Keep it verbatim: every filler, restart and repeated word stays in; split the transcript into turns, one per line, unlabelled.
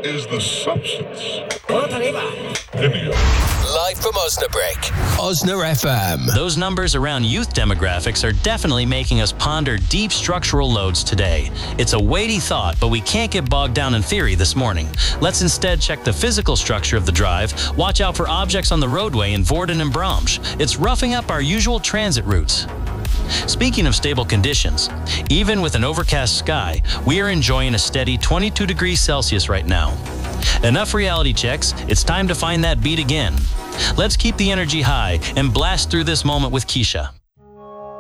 is the substance of India.
Live from Osnabrück, Osna F M.
Those numbers around youth demographics are definitely making us ponder deep structural loads today. It's a weighty thought, but we can't get bogged down in theory this morning. Let's instead check the physical structure of the drive, watch out for objects on the roadway in Vorden and Bromsch. It's roughing up our usual transit routes. Speaking of stable conditions, even with an overcast sky, we are enjoying a steady twenty-two degrees Celsius right now. Enough reality checks, it's time to find that beat again. Let's keep the energy high and blast through this moment with Keisha.